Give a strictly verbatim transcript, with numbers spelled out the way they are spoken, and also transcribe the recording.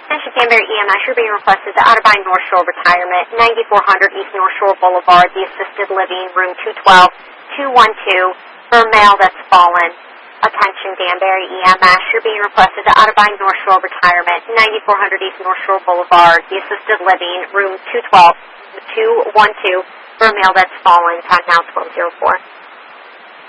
Attention Danbury E M S, you're being requested to Otterbein North Shore Retirement, ninety-four hundred East North Shore Boulevard, the Assisted Living, room two twelve, two one two, for a male that's fallen. Attention Danbury E M S, you're being requested to Otterbein North Shore Retirement, ninety-four hundred East North Shore Boulevard, the Assisted Living, room two twelve, two one two, for a male that's fallen. Time now twelve oh four.